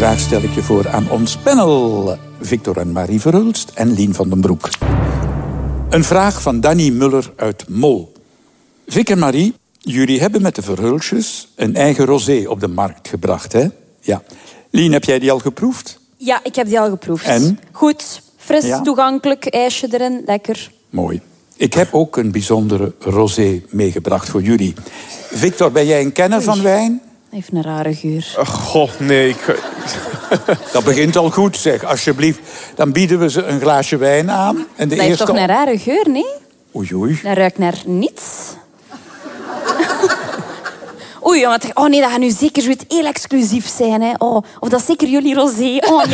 graag stel ik je voor aan ons panel. Victor en Marie Verhulst en Lien van den Broek. Een vraag van Danny Muller uit Mol. Vic en Marie, jullie hebben met de Verhulstjes een eigen rosé op de markt gebracht, hè? Ja. Lien, heb jij die al geproefd? Ja, ik heb die al geproefd. En? Goed, fris, toegankelijk, ijsje erin, lekker. Mooi. Ik heb ook een bijzondere rosé meegebracht voor jullie. Victor, ben jij een kenner van wijn? Hij heeft een rare geur. God, nee. Dat begint al goed, zeg. Alsjeblieft. Dan bieden we ze een glaasje wijn aan. En de Dat heeft toch een rare geur, nee? Oei, oei. Dat ruikt naar niets. Oei, oh nee, dat gaat nu zeker zoiets heel exclusief zijn. Hè. Oh, of dat is zeker jullie rosé. Oh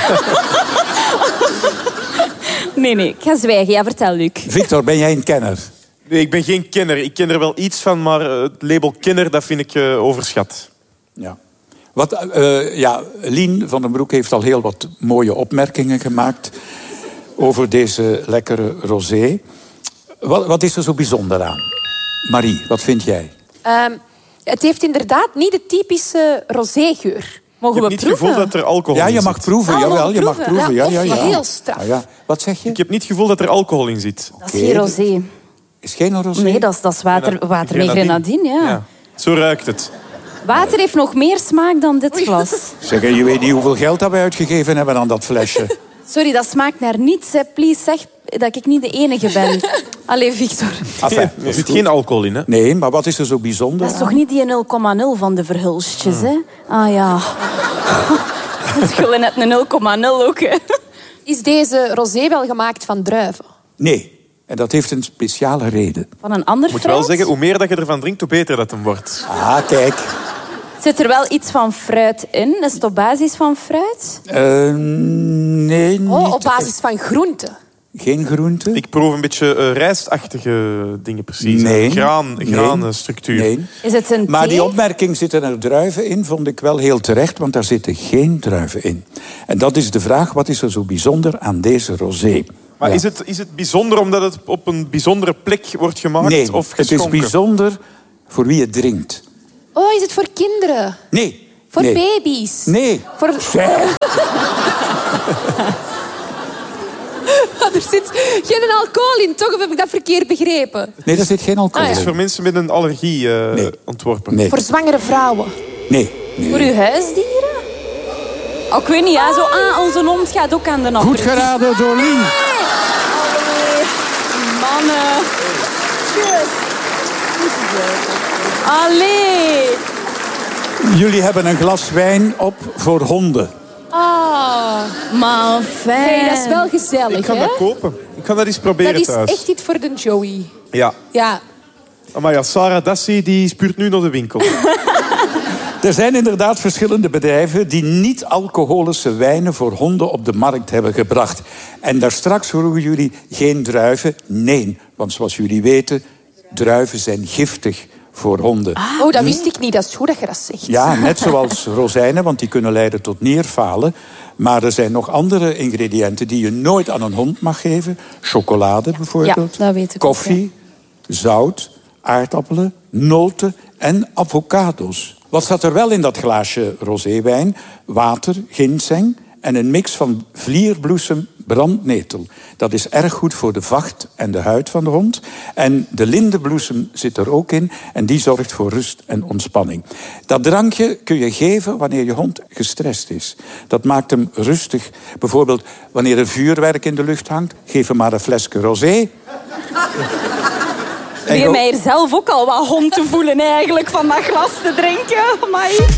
nee. Nee, ik ga zwijgen. Ja, vertel, Luc. Victor, ben jij een kenner? Nee, ik ben geen kenner. Ik ken er wel iets van, maar het label kenner, dat vind ik overschat. Ja. Lien van den Broek heeft al heel wat mooie opmerkingen gemaakt over deze lekkere rosé. Wat is er zo bijzonder aan? Marie, wat vind jij? Het heeft inderdaad niet de typische roségeur. Mogen we proeven? Ik heb niet het gevoel dat er alcohol in zit. Ja, je mag proeven. Jawel, je mag proeven. Ja. Heel straf. Ja. Wat zeg je? Ik heb niet het gevoel dat er alcohol in zit. Dat is geen rosé. Is geen rosé? Nee, dat is water met grenadine, ja. Zo ruikt het. Water heeft nog meer smaak dan dit glas. Zeg, je weet niet hoeveel geld dat wij uitgegeven hebben aan dat flesje. Sorry, dat smaakt naar niets. Hè. Please, zeg dat ik niet de enige ben. Allee, Victor. Enfin, Er zit geen alcohol in, hè? Nee, maar wat is er zo bijzonder Dat is toch niet die 0,0 van de Verhulstjes, hè? Ah ja. Dat is gewoon net een 0,0 ook, hè. Is deze rosé wel gemaakt van druiven? Nee, en dat heeft een speciale reden. Van een ander Ik moet fruit? wel zeggen, hoe meer dat je ervan drinkt, hoe beter dat hem wordt. Ah, kijk. Zit er wel iets van fruit in? Is het op basis van fruit? Nee, niet. Oh, op basis van groenten. Geen groente? Ik proef een beetje rijstachtige dingen precies. Nee. Graanstructuur. Nee. Is het een Maar thee? die opmerking zitten er druiven in, vond ik wel heel terecht, want daar zitten geen druiven in. En dat is de vraag, wat is er zo bijzonder aan deze rosé? Maar Ja. is het bijzonder omdat het op een bijzondere plek wordt gemaakt Nee, of het geschonken? is bijzonder voor wie het drinkt. Oh, is het voor kinderen? Nee. Voor nee. baby's? Nee. Voor... Er zit geen alcohol in, toch? Of heb ik dat verkeerd begrepen? Nee, daar zit geen alcohol Het is in. voor mensen met een allergie ontworpen. Nee. Voor zwangere vrouwen? Nee. Voor uw huisdieren? Oh, ik weet niet, ja. Zo, onze hond gaat ook aan de aperitief. Goed geraden door Lien. Mannen. Allee. Jullie hebben een glas wijn op voor honden. Maar fijn. Hey, dat is wel gezellig, Ik ga hè? dat kopen. Ik ga dat eens proberen Dat is thuis. echt iets voor de Joey. Ja. Ja. Maar ja, Sarah Dassi die spuurt nu naar de winkel. Er zijn inderdaad verschillende bedrijven die niet-alcoholische wijnen voor honden op de markt hebben gebracht. En daar straks vroegen jullie geen druiven. Nee, want zoals jullie weten, druiven zijn giftig voor honden. Oh, dat wist ik niet. Dat is goed dat je dat zegt. Ja, net zoals rozijnen, want die kunnen leiden tot nierfalen. Maar er zijn nog andere ingrediënten die je nooit aan een hond mag geven. Chocolade bijvoorbeeld. Ja, dat weet ik koffie, zout, aardappelen, noten en avocado's. Wat zat er wel in dat glaasje roséwijn? Water, ginseng en een mix van vlierbloesem, brandnetel. Dat is erg goed voor de vacht en de huid van de hond. En de lindenbloesem zit er ook in en die zorgt voor rust en ontspanning. Dat drankje kun je geven wanneer je hond gestrest is. Dat maakt hem rustig. Bijvoorbeeld wanneer er vuurwerk in de lucht hangt, geef hem maar een flesje rosé. Ik begin mij hier zelf ook al wat hond te voelen eigenlijk van dat glas te drinken. Amai.